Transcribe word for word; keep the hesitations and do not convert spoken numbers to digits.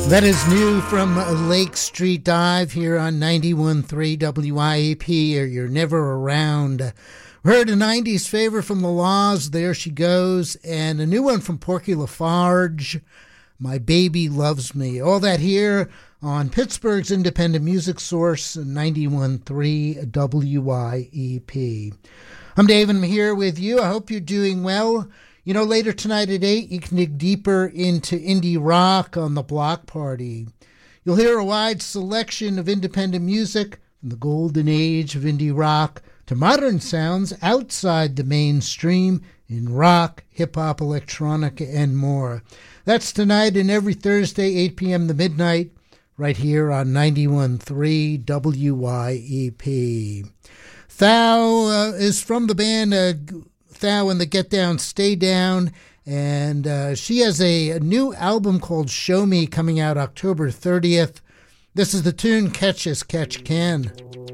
That is new from Lake Street Dive here on ninety-one point three W I A P, or You're Never Around. We heard a nineties favorite from The Laws, There She Goes, and a new one from Porky Lafarge, My Baby Loves Me. All that here on Pittsburgh's independent music source, ninety-one point three W I A P. I'm Dave, and I'm here with you. I hope you're doing well. You know, later tonight at eight, you can dig deeper into indie rock on the Block Party. You'll hear a wide selection of independent music from the golden age of indie rock to modern sounds outside the mainstream in rock, hip-hop, electronic, and more. That's tonight and every Thursday, eight p.m. to midnight, right here on ninety-one point three W I A P. Thou uh, is from the band uh, Thou and the Get Down, Stay Down, and uh, she has a, a new album called Show Me coming out October thirtieth. This is the tune Catch As Catch Can.